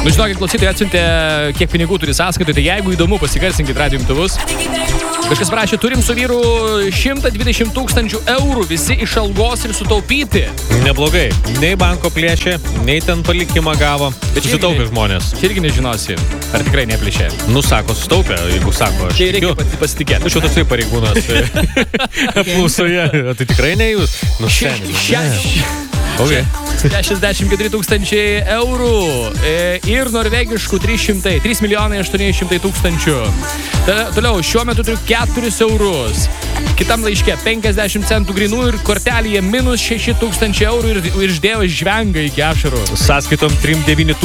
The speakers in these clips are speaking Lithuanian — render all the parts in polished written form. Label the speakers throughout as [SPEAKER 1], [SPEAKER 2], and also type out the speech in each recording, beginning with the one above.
[SPEAKER 1] Nu, žinokit, klausytojai atsiuntė, kiek pinigų turi sąskaitai, tai jeigu įdomu, pasigarsinkit radijo imtuvus. Kažkas prašė, turim su vyru 120 000 eurų, visi iš algos ir sutaupyti.
[SPEAKER 2] Neblogai. Nei banko plėšė, nei ten palikimą gavo. Bet susitaupė žmonės.
[SPEAKER 1] Čia irgi nežinosi, ar tikrai neplėšė.
[SPEAKER 2] Nu, sako, sutaupė, jeigu sako.
[SPEAKER 1] Čia reikia pasitikėti.
[SPEAKER 2] Nu, šiuo tasai pareigūnas apklausoje. Tai tikrai ne jūs? Nu,
[SPEAKER 1] Okay. 64 000 eurų ir norvegiškų 3 800 000. Toliau, šiuo metu turiu 4 eurus. Kitam laiške 50 centų grinų ir kortelėje minus 6 000 eurų ir išdėjau žvengą iki ašarų.
[SPEAKER 2] Sąskaitom 39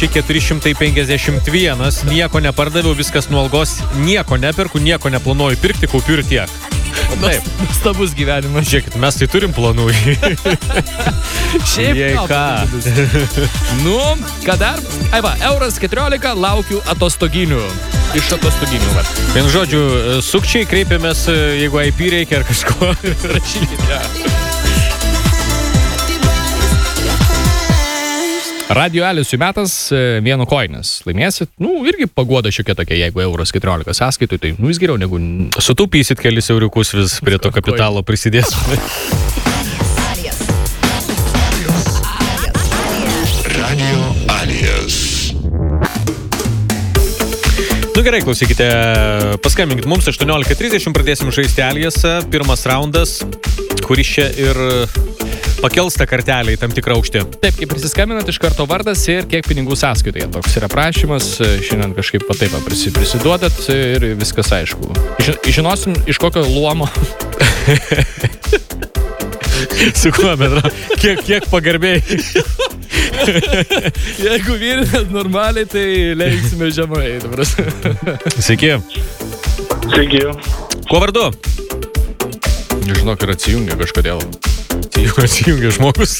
[SPEAKER 2] 451. Nieko nepardaviau, viskas nuo algos. Nieko neperku, nieko neplanuoju pirkti, kaupiu ir tiek.
[SPEAKER 1] Taip, stabus gyvenimas.
[SPEAKER 2] Žiūrėkit, mes tai turim planų.
[SPEAKER 1] Šiaip
[SPEAKER 2] ką?
[SPEAKER 1] Nu, ką dar? Aiva, euras 14, laukiu atostoginių. Iš atostoginių, va.
[SPEAKER 2] Vien žodžiu, sukčiai kreipiamės, jeigu IP reikia ar kažko.
[SPEAKER 1] Rašykite. Radio Alisui metas vieno koinės. Laimėsit, nu, irgi paguoda šiokia tokia, jeigu euras 14 sąskaitui, tai, nu, jis geriau negu...
[SPEAKER 2] Sutaupysit kelis euriukus, vis prie to kapitalo prisidės.
[SPEAKER 3] Radio Alijas.
[SPEAKER 2] Nu gerai, klausykite, paskambinkit mums 18:30, pradėsim žaisti Alijasą. Pirmas raundas, kuris čia ir... pakels tą kartelę į tam tikrą aukštį.
[SPEAKER 1] Taip, kaip prisiskambinat, iš karto vardas ir kiek pinigų sąskaitoje. Toks yra prašymas, šiandien kažkaip taip prisiduodat ir viskas aišku. Žinosim, iš kokio luomo.
[SPEAKER 2] Su kuo, bet kiek pagarbiai.
[SPEAKER 1] Jeigu vyrinat normaliai, tai leiksime žemai.
[SPEAKER 2] Sveiki.
[SPEAKER 4] Sveiki.
[SPEAKER 2] Kuo vardu?
[SPEAKER 1] Žinok, ir atsijungia kažkodėl.
[SPEAKER 2] Atsijungia žmogus.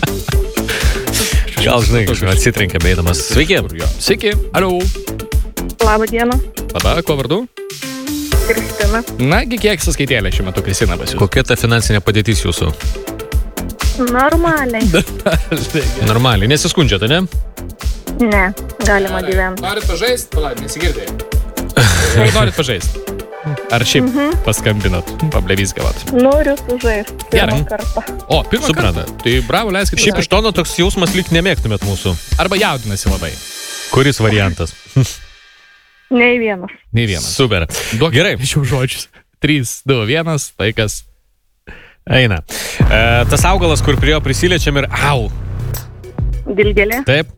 [SPEAKER 2] Gal, žinai, atsitrenkia beidamas. Sveiki.
[SPEAKER 1] Sveiki. Alio.
[SPEAKER 5] Labą dieną.
[SPEAKER 1] Labą, kuo vardu?
[SPEAKER 5] Kristina.
[SPEAKER 1] Nagi, kiek sąskaitėlė šiuo metu Kristina pas jūs?
[SPEAKER 2] Kokia ta finansinė padėtis jūsų?
[SPEAKER 5] Normaliai.
[SPEAKER 2] Normaliai. Nesiskundžiate, ne?
[SPEAKER 5] Ne, galima gyventi.
[SPEAKER 1] Norit pažaist? Palauk, nesigirdėjai. Norit pažaist? Ar šiaip paskambinat, pablevizgavot?
[SPEAKER 5] Noriu sužaisti.
[SPEAKER 1] Gerai.
[SPEAKER 5] Pirmą kartą.
[SPEAKER 1] O, pirmą kartą? Tai bravo, leiskit.
[SPEAKER 2] Šiaip iš tono toks jausmas lyg nemėgtumėt mūsų.
[SPEAKER 1] Arba jaudinasi labai.
[SPEAKER 2] Kuris variantas?
[SPEAKER 5] Nei vienas.
[SPEAKER 1] Nei vienas.
[SPEAKER 2] Super.
[SPEAKER 1] Duok
[SPEAKER 2] Gerai.
[SPEAKER 1] Šių žodžius. 3, 2, 1, laikas.
[SPEAKER 2] Eina. Tas augalas, kur prie jo prisiliečiam ir au.
[SPEAKER 5] Dilgėlė.
[SPEAKER 2] Taip.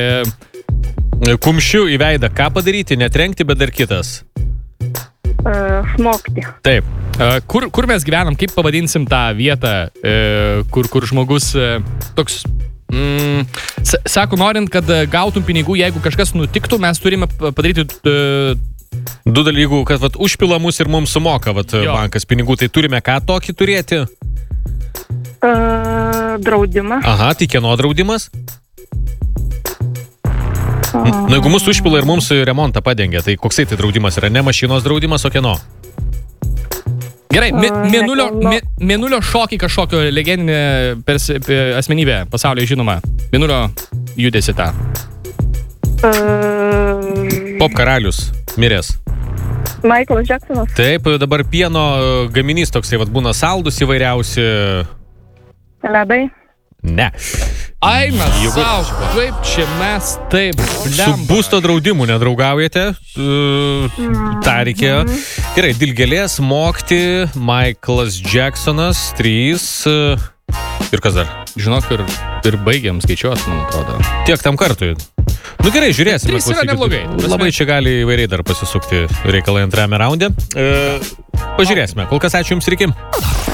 [SPEAKER 2] Kumščiu į veidą ką padaryti, netrenkti, bet dar kitas.
[SPEAKER 5] Smokti.
[SPEAKER 2] Taip.
[SPEAKER 1] Kur mes gyvenam, kaip pavadinsim tą vietą, kur žmogus toks... sako, norint, kad gautum pinigų, jeigu kažkas nutiktų, mes turime padaryti...
[SPEAKER 2] Du dalykų, kad vat, užpila mus ir mums sumoka bankas pinigų, tai turime ką tokį turėti?
[SPEAKER 5] Draudimą.
[SPEAKER 2] Aha, tai kieno draudimas? Nu, jeigu mūsų užpila ir mums remontą padengia, tai koksai tai draudimas yra? Ne mašinos draudimas, o kieno?
[SPEAKER 1] Gerai, mėnulio šokį kažkokio legendinė asmenybė pasaulyje žinoma. Mėnulio judesi tą.
[SPEAKER 2] Pop karalius, miręs.
[SPEAKER 5] Michaelas Jacksonas.
[SPEAKER 2] Taip, dabar pieno gaminys toksai, vat būna saldus įvairiausi.
[SPEAKER 5] Ledai.
[SPEAKER 2] Ne.
[SPEAKER 1] Ai, mes savo, kaip čia mes taip.
[SPEAKER 2] Su būsto draudimu nedraugaujate. Ta reikėjo. Gerai, dilgėlės, mokti, Michaelas Jacksonas, 3. Ir kas dar?
[SPEAKER 1] Žinok, ir baigiam skaičiuos, man atrodo.
[SPEAKER 2] Tiek tam kartui. Nu gerai, žiūrėsime.
[SPEAKER 1] 3 yra neblogai.
[SPEAKER 2] Labai čia gali įvairiai dar pasisukti reikalai antrame raunde. Pažiūrėsime. Kol kas ačiū Jums, reikim.